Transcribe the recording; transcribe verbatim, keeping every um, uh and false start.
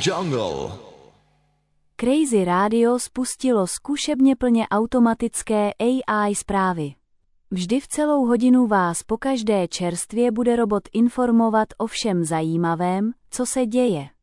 Jungle. Crazy Radio spustilo zkušebně plně automatické A I zprávy. Vždy v celou hodinu vás pokaždé čerstvě bude robot informovat o všem zajímavém, co se děje.